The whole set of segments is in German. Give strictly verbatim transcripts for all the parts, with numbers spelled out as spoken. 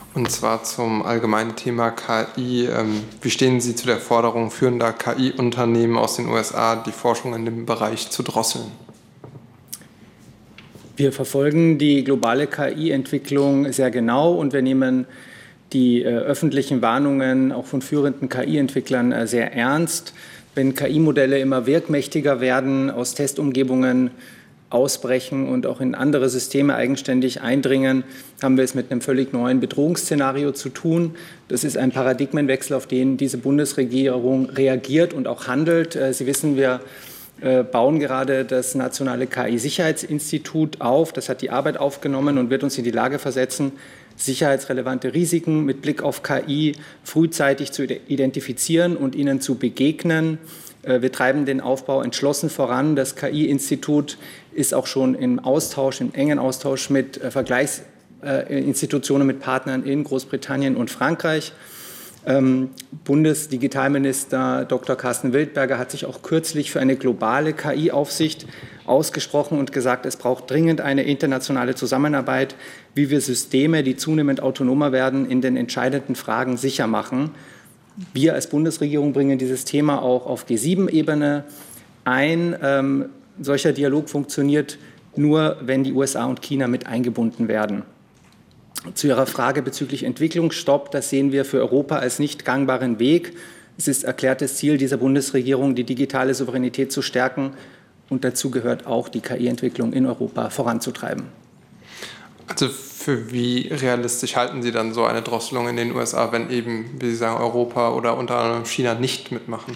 Und zwar zum allgemeinen Thema K I. Wie stehen Sie zu der Forderung führender K I-Unternehmen aus den U S A, die Forschung in dem Bereich zu drosseln? Wir verfolgen die globale K I-Entwicklung sehr genau und wir nehmen die äh, öffentlichen Warnungen auch von führenden K I-Entwicklern äh, sehr ernst. Wenn K I-Modelle immer wirkmächtiger werden, aus Testumgebungen ausbrechen und auch in andere Systeme eigenständig eindringen, haben wir es mit einem völlig neuen Bedrohungsszenario zu tun. Das ist ein Paradigmenwechsel, auf den diese Bundesregierung reagiert und auch handelt. Sie wissen, wir bauen gerade das Nationale K I-Sicherheitsinstitut auf. Das hat die Arbeit aufgenommen und wird uns in die Lage versetzen, sicherheitsrelevante Risiken mit Blick auf K I frühzeitig zu identifizieren und ihnen zu begegnen. Wir treiben den Aufbau entschlossen voran. Das K I-Institut ist auch schon im Austausch, im engen Austausch mit Vergleichsinstitutionen, mit Partnern in Großbritannien und Frankreich. Ähm, Bundesdigitalminister Doktor Carsten Wildberger hat sich auch kürzlich für eine globale K I-Aufsicht ausgesprochen und gesagt, es braucht dringend eine internationale Zusammenarbeit, wie wir Systeme, die zunehmend autonomer werden, in den entscheidenden Fragen sicher machen. Wir als Bundesregierung bringen dieses Thema auch auf G sieben Ebene ein. Ähm, solcher Dialog funktioniert nur, wenn die U S A und China mit eingebunden werden. Zu Ihrer Frage bezüglich Entwicklungsstopp, das sehen wir für Europa als nicht gangbaren Weg. Es ist erklärtes Ziel dieser Bundesregierung, die digitale Souveränität zu stärken. Und dazu gehört auch, die K I-Entwicklung in Europa voranzutreiben. Also für wie realistisch halten Sie dann so eine Drosselung in den U S A, wenn eben, wie Sie sagen, Europa oder unter anderem China nicht mitmachen?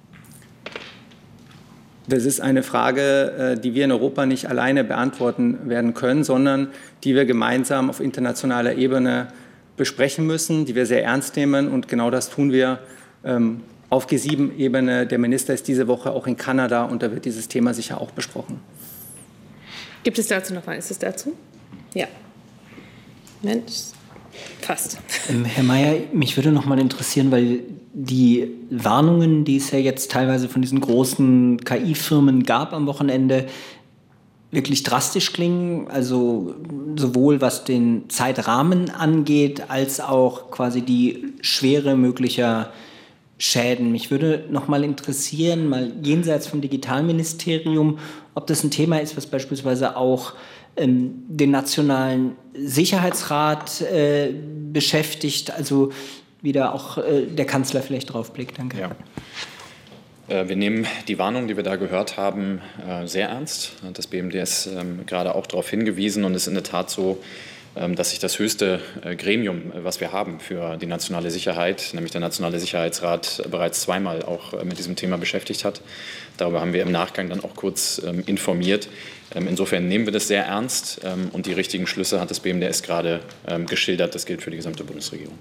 Das ist eine Frage, die wir in Europa nicht alleine beantworten werden können, sondern die wir gemeinsam auf internationaler Ebene besprechen müssen, die wir sehr ernst nehmen. Und genau das tun wir ähm, auf G sieben Ebene. Der Minister ist diese Woche auch in Kanada und da wird dieses Thema sicher auch besprochen. Gibt es dazu noch was? Ist es dazu? Ja. Mensch, fast. Ähm, Herr Mayer, mich würde noch mal interessieren, weil die Warnungen, die es ja jetzt teilweise von diesen großen K I-Firmen gab am Wochenende, wirklich drastisch klingen, also sowohl was den Zeitrahmen angeht, als auch quasi die Schwere möglicher Schäden. Mich würde noch mal interessieren, mal jenseits vom Digitalministerium, ob das ein Thema ist, was beispielsweise auch ähm, den Nationalen Sicherheitsrat äh, beschäftigt, also wie da auch äh, der Kanzler vielleicht drauf blickt. Danke. Ja. Äh, wir nehmen die Warnung, die wir da gehört haben, äh, sehr ernst. Das B M D ist ähm, gerade auch darauf hingewiesen und es ist in der Tat so, ähm, dass sich das höchste äh, Gremium, äh, was wir haben für die nationale Sicherheit, nämlich der Nationale Sicherheitsrat, äh, bereits zweimal auch äh, mit diesem Thema beschäftigt hat. Darüber haben wir im Nachgang dann auch kurz ähm, informiert. Ähm, insofern nehmen wir das sehr ernst ähm, und die richtigen Schlüsse hat das B M D S gerade ähm, geschildert. Das gilt für die gesamte Bundesregierung.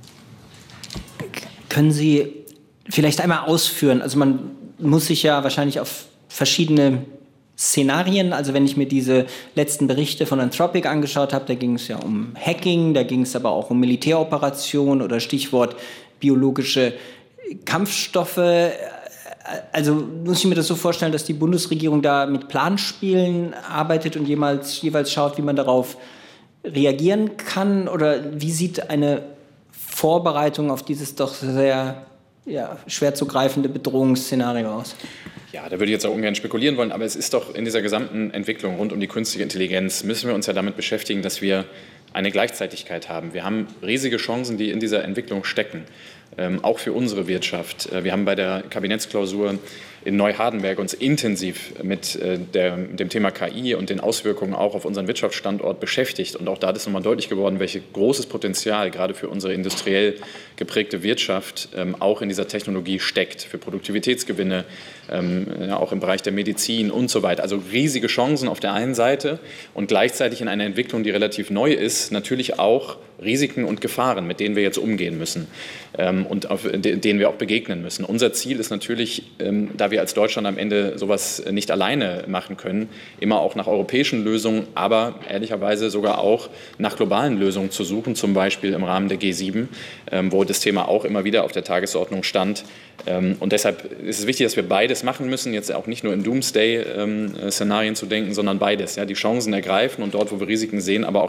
Können Sie vielleicht einmal ausführen? Also man muss sich ja wahrscheinlich auf verschiedene Szenarien, also wenn ich mir diese letzten Berichte von Anthropic angeschaut habe, da ging es ja um Hacking, da ging es aber auch um Militäroperationen oder Stichwort biologische Kampfstoffe. Also muss ich mir das so vorstellen, dass die Bundesregierung da mit Planspielen arbeitet und jeweils, jeweils schaut, wie man darauf reagieren kann? Oder wie sieht eine Vorbereitung auf dieses doch sehr ja, schwer zu greifende Bedrohungsszenario aus? Ja, da würde ich jetzt auch ungern spekulieren wollen, aber es ist doch in dieser gesamten Entwicklung rund um die künstliche Intelligenz, müssen wir uns ja damit beschäftigen, dass wir eine Gleichzeitigkeit haben. Wir haben riesige Chancen, die in dieser Entwicklung stecken, ähm, auch für unsere Wirtschaft. Wir haben bei der Kabinettsklausur in Neuhardenberg uns intensiv mit äh, der, dem Thema K I und den Auswirkungen auch auf unseren Wirtschaftsstandort beschäftigt. Und auch da ist nochmal deutlich geworden, welches großes Potenzial gerade für unsere industriell geprägte Wirtschaft ähm, auch in dieser Technologie steckt, für Produktivitätsgewinne, ähm, ja, auch im Bereich der Medizin und so weiter. Also riesige Chancen auf der einen Seite und gleichzeitig in einer Entwicklung, die relativ neu ist, natürlich auch Risiken und Gefahren, mit denen wir jetzt umgehen müssen ähm, und auf, de, denen wir auch begegnen müssen. Unser Ziel ist natürlich, ähm, da wir als Deutschland am Ende sowas nicht alleine machen können, immer auch nach europäischen Lösungen, aber ehrlicherweise sogar auch nach globalen Lösungen zu suchen, zum Beispiel im Rahmen der G sieben, ähm, wo das Thema auch immer wieder auf der Tagesordnung stand. Ähm, und deshalb ist es wichtig, dass wir beides machen müssen, jetzt auch nicht nur in Doomsday-Szenarien ähm, zu denken, sondern beides. Ja, die Chancen ergreifen und dort, wo wir Risiken sehen, aber auch